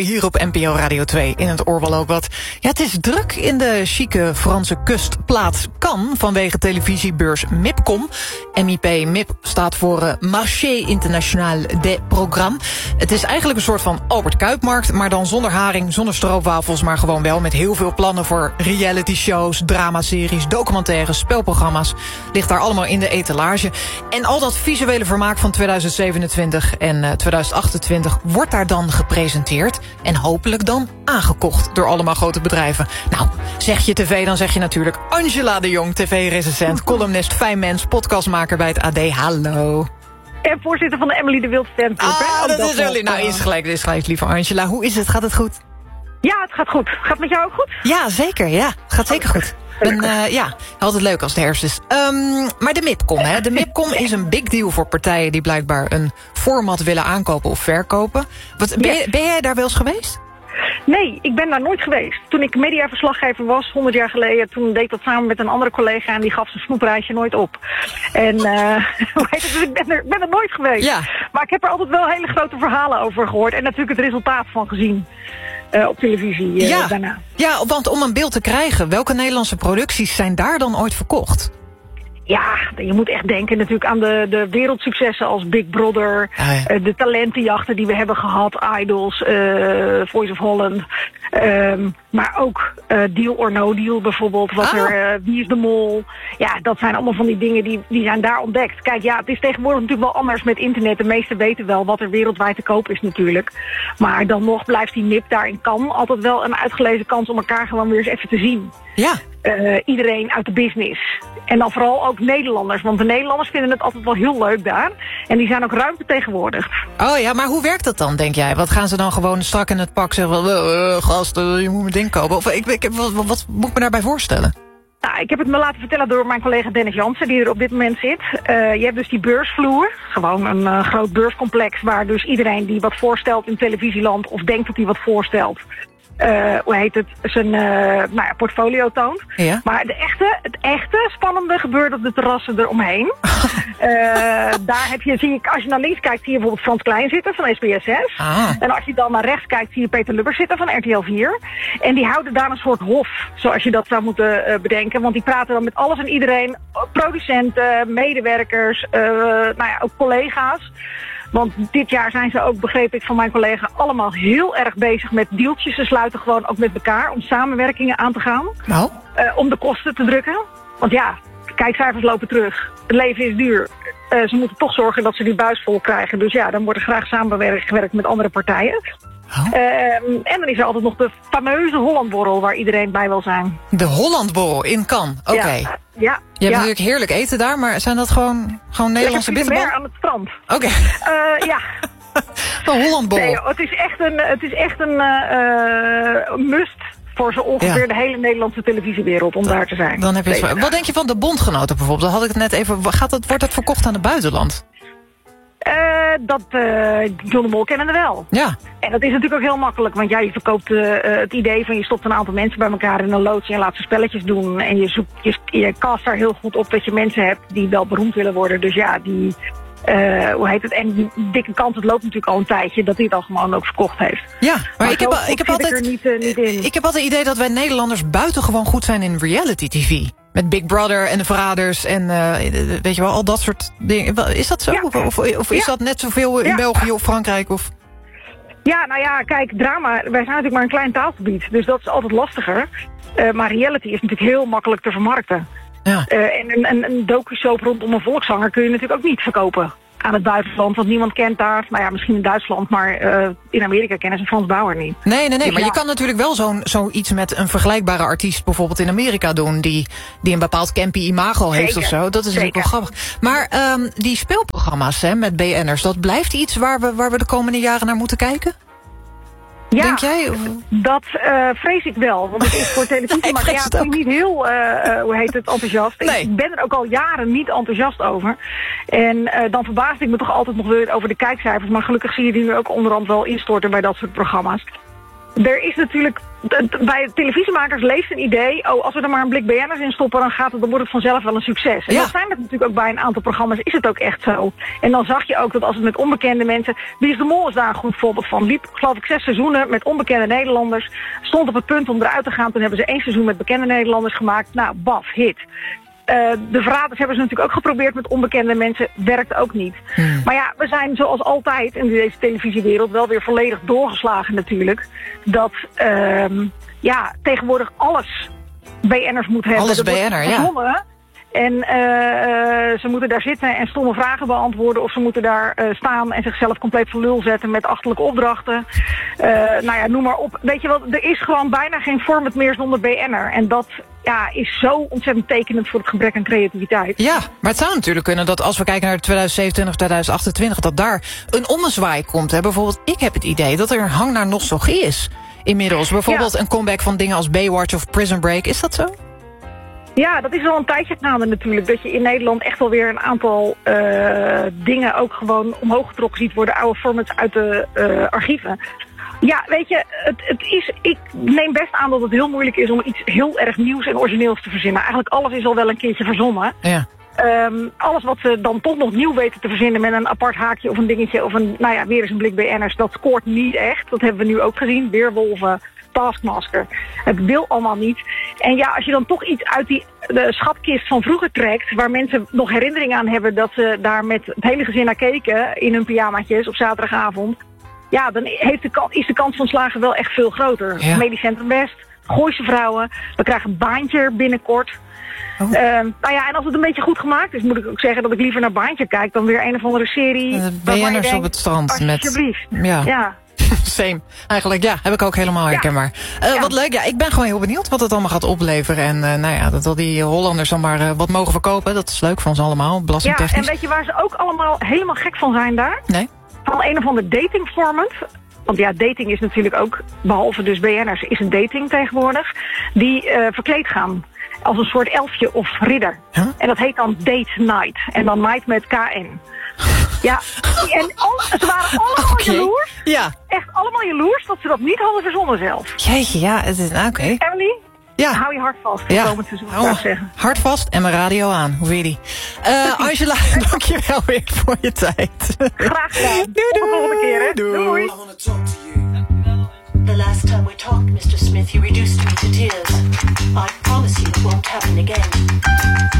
Hier op NPO Radio 2 in het oorbal ook wat. Ja, het is druk in de chique Franse kustplaats Cannes vanwege televisiebeurs MIPCOM. MIP staat voor Marché International des Programmes. Het is eigenlijk een soort van Albert Kuipmarkt, maar dan zonder haring, zonder stroopwafels, maar gewoon wel met heel veel plannen voor reality shows, dramaseries, documentaires, spelprogramma's. Ligt daar allemaal in de etalage. En al dat visuele vermaak van 2027 en 2028 wordt daar dan gepresenteerd. En hopelijk dan aangekocht door allemaal grote bedrijven. Nou, zeg je tv, dan zeg je natuurlijk Angela de Jong, tv-recensent, columnist, fijn mens, podcastmaker bij het AD. Hallo. En voorzitter van de Emily de Wild fanclub. Dat is wel. Nou, is gelijk, lieve Angela. Hoe is het? Gaat het goed? Ja, het gaat goed. Gaat het met jou ook goed? Ja, zeker. Ja, het gaat zeker goed. Altijd leuk als het herfst is. Maar de MIPCOM, hè? De MIPCOM is een big deal voor partijen die blijkbaar een format willen aankopen of verkopen. Ben jij daar wel eens geweest? Nee, ik ben daar nooit geweest. Toen ik mediaverslaggever was, 100 jaar geleden, toen deed ik dat samen met een andere collega en die gaf zijn snoepreisje nooit op. En dus ik ben er nooit geweest. Ja. Maar ik heb er altijd wel hele grote verhalen over gehoord en natuurlijk het resultaat van gezien. Op televisie daarna. Ja, want om een beeld te krijgen, welke Nederlandse producties zijn daar dan ooit verkocht? Ja, je moet echt denken natuurlijk aan de wereldsuccessen als Big Brother, de talentenjachten die we hebben gehad, Idols, Voice of Holland. Maar ook Deal or No Deal bijvoorbeeld. Wie is de Mol? Ja, dat zijn allemaal van die dingen die zijn daar ontdekt. Kijk, ja, het is tegenwoordig natuurlijk wel anders met internet. De meesten weten wel wat er wereldwijd te koop is natuurlijk. Maar dan nog blijft die MIP daar in Cannes altijd wel een uitgelezen kans om elkaar gewoon weer eens even te zien. Ja. Iedereen uit de business. En dan vooral ook Nederlanders. Want de Nederlanders vinden het altijd wel heel leuk daar. En die zijn ook ruim vertegenwoordigd. Oh ja, maar hoe werkt dat dan, denk jij? Wat gaan ze dan gewoon strak in het pak zeggen? Gasten, je moet mijn ding kopen. Of wat moet ik me daarbij voorstellen? Nou, ik heb het me laten vertellen door mijn collega Dennis Jansen, die er op dit moment zit. Je hebt dus die beursvloer. Gewoon een groot beurscomplex waar dus iedereen die wat voorstelt in televisieland of denkt dat hij wat voorstelt, zijn portfolio toont. Ja. Maar het echte spannende gebeurt op de terrassen eromheen. Daar zie je, als je naar links kijkt, zie je bijvoorbeeld Frans Klein zitten van SBS6. En als je dan naar rechts kijkt, zie je Peter Lubbers zitten van RTL 4. En die houden daar een soort hof, zoals je dat zou moeten bedenken. Want die praten dan met alles en iedereen, producenten, medewerkers, ook collega's. Want dit jaar zijn ze ook, begreep ik van mijn collega, allemaal heel erg bezig met deeltjes. Ze sluiten gewoon ook met elkaar om samenwerkingen aan te gaan. Nou. Om de kosten te drukken. Want ja, kijkcijfers lopen terug. Het leven is duur. Ze moeten toch zorgen dat ze die buis vol krijgen. Dus ja, dan wordt er graag samengewerkt met andere partijen. Oh. En dan is er altijd nog de fameuze Hollandborrel waar iedereen bij wil zijn. De Hollandborrel in Cannes, oké. Ja. Je hebt natuurlijk heerlijk eten daar, maar zijn dat gewoon Nederlandse bitterballen? Lekker aan het strand. Oké. Ja. Een Hollandborrel. Nee, het is echt een must voor zo ongeveer de hele Nederlandse televisiewereld om daar te zijn. Dan heb je wat denk je van de bondgenoten bijvoorbeeld? Dat had ik het net even. Wordt dat verkocht aan het buitenland? John de Mol kennen we wel. Ja. En dat is natuurlijk ook heel makkelijk. Want je verkoopt het idee van je stopt een aantal mensen bij elkaar in een loodsje en laat ze spelletjes doen. En je cast daar heel goed op dat je mensen hebt die wel beroemd willen worden. Dus ja, die... En die dikke kans, het loopt natuurlijk al een tijdje dat hij het al gewoon ook verkocht heeft. Ja, maar ik heb altijd niet in. Ik heb altijd het idee dat wij Nederlanders buitengewoon goed zijn in reality TV. Met Big Brother en de Verraders en weet je wel, al dat soort dingen. Is dat zo? Ja. Of is dat net zoveel in België of Frankrijk? Of... Ja, nou ja, kijk, drama, wij zijn natuurlijk maar een klein taalgebied. Dus dat is altijd lastiger. Maar reality is natuurlijk heel makkelijk te vermarkten. Ja. En een docu-soap rondom een volkszanger kun je natuurlijk ook niet verkopen aan het buitenland. Want niemand kent daar, nou ja, misschien in Duitsland, maar in Amerika kennen ze Frans Bauer niet. Nee, dus maar je kan natuurlijk wel zoiets met een vergelijkbare artiest bijvoorbeeld in Amerika doen, die een bepaald campy imago heeft of zo. Dat is natuurlijk wel grappig. Maar die speelprogramma's met BN'ers, dat blijft iets waar we de komende jaren naar moeten kijken? Ja, denk jij? Dat vrees ik wel. Want het is voor televisie, maar ja, ik ben niet heel enthousiast. Nee. Ik ben er ook al jaren niet enthousiast over. En dan verbaasde ik me toch altijd nog weer over de kijkcijfers. Maar gelukkig zie je die nu ook onderhand wel instorten bij dat soort programma's. Er is natuurlijk, bij televisiemakers leeft een idee, als we er maar een blik BN'ers in stoppen, dan wordt het vanzelf wel een succes. En dat zijn het natuurlijk ook bij een aantal programma's, is het ook echt zo. En dan zag je ook dat als het met onbekende mensen, Wie is de Mol is daar een goed voorbeeld van, liep geloof ik 6 seizoenen met onbekende Nederlanders, stond op het punt om eruit te gaan, toen hebben ze 1 seizoen met bekende Nederlanders gemaakt, nou, baf, hit. De Verraders hebben ze natuurlijk ook geprobeerd met onbekende mensen. Werkt ook niet. Maar ja, we zijn zoals altijd in deze televisiewereld wel weer volledig doorgeslagen natuurlijk. Dat tegenwoordig alles BN'ers moet hebben. Alles BN'er, ja. En ze moeten daar zitten en stomme vragen beantwoorden. Of ze moeten daar staan en zichzelf compleet voor lul zetten met achterlijke opdrachten. Noem maar op. Weet je wel, er is gewoon bijna geen format meer zonder BN'er. En dat is zo ontzettend tekenend voor het gebrek aan creativiteit. Ja, maar het zou natuurlijk kunnen dat als we kijken naar 2027, 2028... dat daar een ommezwaai komt. Hè? Bijvoorbeeld, ik heb het idee dat er een hang naar nostalgie is inmiddels. Bijvoorbeeld een comeback van dingen als Baywatch of Prison Break. Is dat zo? Ja, dat is al een tijdje gaande natuurlijk. Dat je in Nederland echt wel weer een aantal dingen ook gewoon omhoog getrokken ziet worden. Oude formats uit de archieven. Ja, weet je, ik neem best aan dat het heel moeilijk is om iets heel erg nieuws en origineels te verzinnen. Eigenlijk alles is al wel een keertje verzonnen. Ja. Alles wat ze dan toch nog nieuw weten te verzinnen met een apart haakje of een dingetje of weer eens een blik BN'ers, dat scoort niet echt. Dat hebben we nu ook gezien. Weerwolven, Taskmaster. Het wil allemaal niet. En ja, als je dan toch iets uit de schatkist van vroeger trekt, waar mensen nog herinnering aan hebben dat ze daar met het hele gezin naar keken in hun pyjamaatjes op zaterdagavond, ja, dan is de kans van slagen wel echt veel groter. Ja. Medisch Centrum West, Gooise Vrouwen, we krijgen een Baantje binnenkort. Oh. En als het een beetje goed gemaakt is, moet ik ook zeggen dat ik liever naar Baantje kijk dan weer een of andere serie. BN'ers op het strand. Alsjeblieft. Ja. Same. Eigenlijk, heb ik ook helemaal herkenbaar. Wat leuk. Ja, ik ben gewoon heel benieuwd wat het allemaal gaat opleveren. En dat al die Hollanders dan maar wat mogen verkopen. Dat is leuk voor ons allemaal, belastingtechnisch. Ja, en weet je waar ze ook allemaal helemaal gek van zijn daar? Nee. Van een of ander datingformat. Want ja, dating is natuurlijk ook, behalve dus BN'ers, is een dating tegenwoordig. Die verkleed gaan. Als een soort elfje of ridder. Huh? En dat heet dan Date Night. En dan night met KN. Ja, en ze waren allemaal jaloers. Ja. Echt allemaal jaloers dat ze dat niet hadden verzonnen zelf. Jeetje, ja, het is oké. Emily, hou je hart vast. Komend seizoen, zou ik zeggen. Hart vast en mijn radio aan. Hoe vind je die? Angela, dankjewel weer voor je tijd. Graag gedaan. Doei. Tot de volgende keer, hè. Doei. The last time we talked, Mr. Smith, you reduced me to tears.